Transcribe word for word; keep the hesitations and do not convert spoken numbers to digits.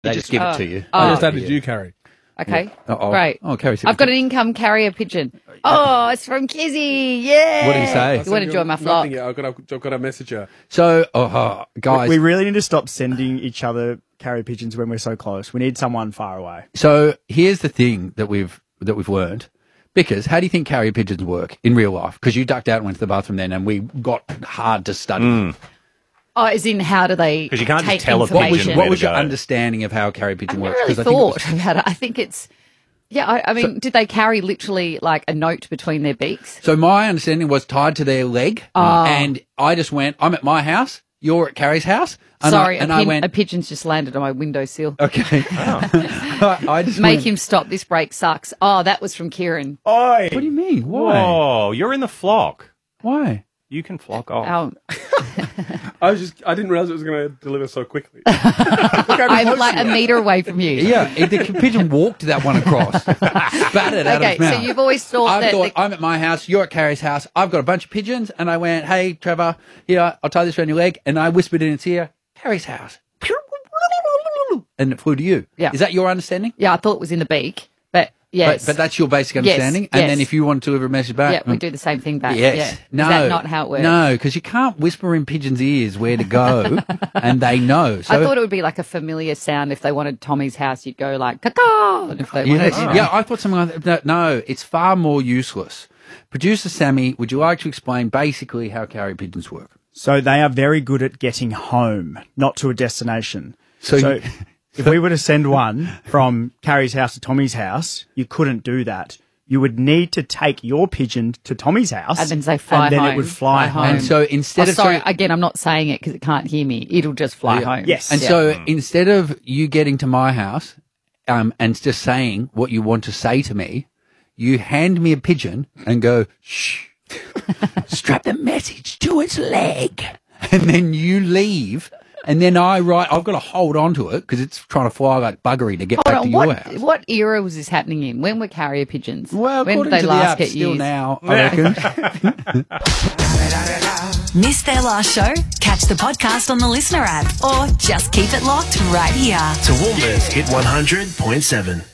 They just, just give oh, it to you. oh. I just added you, Carrie. Okay, Yeah. Oh, great. Oh, Carrie said I've got an income carrier pigeon. Oh, it's from Kizzy. Yeah. What did he say? You want to join my flock? Nothing yet. I've got, a, I've got a message here. So, oh, guys. We really need to stop sending each other carrier pigeons when we're so close. We need someone far away. So here's the thing that we've that we've learned. Because how do you think carrier pigeons work in real life? Because you ducked out and went to the bathroom then, and we got hard to study. Mm. Oh, as in how do they 'Cause you can't take just tell a pigeon What was, information? what where was to your go. understanding of how a carrier pigeon I've works? never really 'Cause I think it thought was- about it. I think it's, yeah, I, I mean, did they carry literally like a note between their beaks? So my understanding was tied to their leg, Oh. and I just went, I'm at my house, you're at Carrie's house. And Sorry, I, and a, I pin, went, a pigeon's just landed on my windowsill. okay. I, I just Make went, him stop. This break sucks. Oh, that was from Kieran. Oi! What do you mean? Why? Whoa, you're in the flock. Why? You can flock off. Um, I was just, I didn't realize it was going to deliver so quickly. I'm like a meter away from you. Yeah, it, the pigeon walked that one across, spat it out of Okay, his mouth. so you've always thought I that. thought, the- I'm at my house, you're at Carrie's house, I've got a bunch of pigeons, and I went, hey, Trevor, here, I'll tie this around your leg, and I whispered in its ear, Carrie's house. And it flew to you. Yeah. Is that your understanding? yeah, I thought it was in the beak, but yes. But, but that's your basic Yes, understanding? And yes. then if you want to deliver a message back... yeah, we do the same thing back. Yes. Yeah. No. Is that not how it works? No, because you can't whisper in pigeons' ears where to go, and they know. So I thought it would be like a familiar sound. If they wanted Tommy's house, you'd go like, caw. And if they Yes. wanted, Yeah, I thought something like that. No, no, it's far more useless. Producer Sammy, would you like to explain basically how carrier pigeons work? So they are very good at getting home, not to a destination. So So, you- if we were to send one from Carrie's house to Tommy's house, you couldn't do that. You would need to take your pigeon to Tommy's house, And then say, fly and then home, it would fly, fly home. home. And so instead Oh, of... sorry, so- again, I'm not saying it because it can't hear me. It'll just fly Yeah. home. Yes. And Yeah. so instead of you getting to my house um, and just saying what you want to say to me, you hand me a pigeon and go, shh, strap the message to its leg. And then you leave. And then I write, I've got to hold on to it because it's trying to fly like buggery to get Hold back on, to your what, house. what era was this happening in? When were carrier pigeons? Well, when according did they to last the app, get still used? now, I reckon. Missed their last show? Catch the podcast on the Listener app or just keep it locked right here. Toowoomba's Hit one hundred point seven.